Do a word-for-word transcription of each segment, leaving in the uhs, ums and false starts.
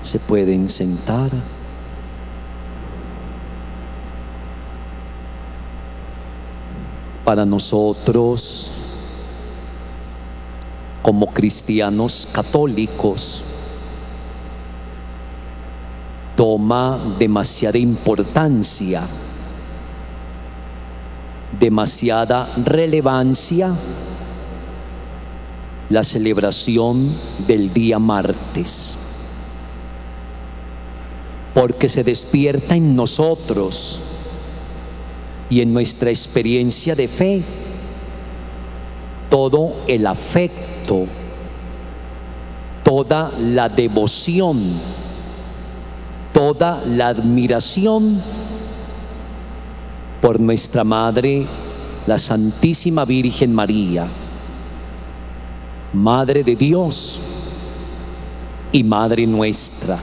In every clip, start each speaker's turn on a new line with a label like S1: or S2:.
S1: Se pueden sentar. Para nosotros, como cristianos católicos, toma demasiada importancia, demasiada relevancia la celebración del día martes, porque se despierta en nosotros y en nuestra experiencia de fe todo el afecto, toda la devoción, toda la admiración por nuestra Madre, la Santísima Virgen María, Madre de Dios y Madre nuestra,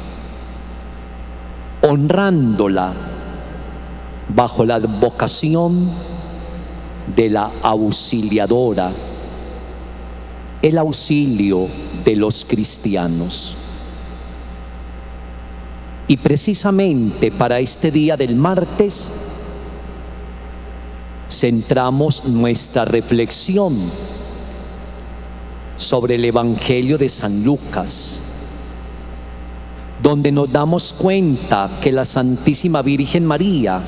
S1: honrándola bajo la advocación de la auxiliadora, el auxilio de los cristianos. Y precisamente para este día del martes centramos nuestra reflexión sobre el Evangelio de San Lucas, donde nos damos cuenta que la Santísima Virgen María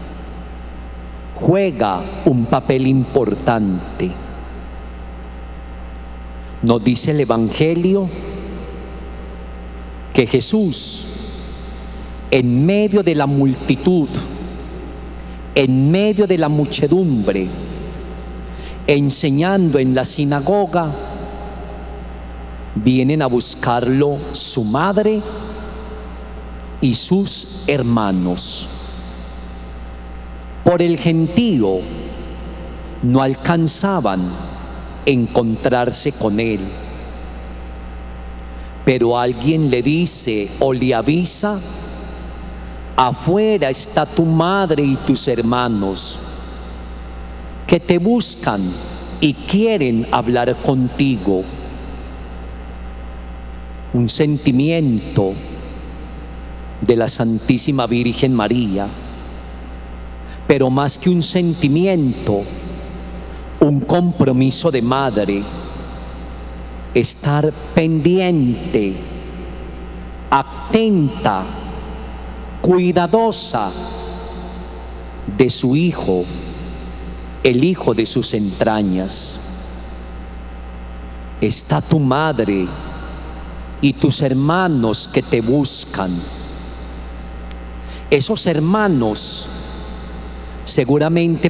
S1: juega un papel importante. Nos dice el Evangelio que Jesús, en medio de la multitud, en medio de la muchedumbre, enseñando en la sinagoga, vienen a buscarlo su madre y sus hermanos. Por el gentío no alcanzaban a encontrarse con él, pero alguien le dice o le avisa: afuera está tu madre y tus hermanos, que te buscan y quieren hablar contigo. Un sentimiento de la Santísima Virgen María, pero más que un sentimiento, un compromiso de madre, estar pendiente, atenta, cuidadosa de su hijo, el hijo de sus entrañas. Está tu madre y tus hermanos que te buscan. Esos hermanos seguramente